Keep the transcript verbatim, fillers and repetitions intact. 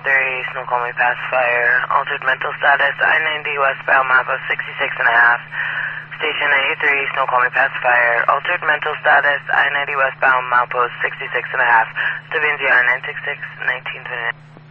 three, Snoqualmie pacifier. Altered mental status, I ninety westbound, mapa sixty-six and a half. Station ninety-three, Snoqualmie pacifier. Altered mental status, I ninety westbound, milepost sixty-six and a half. W N Z R nine six six, nineteen twenty-nine.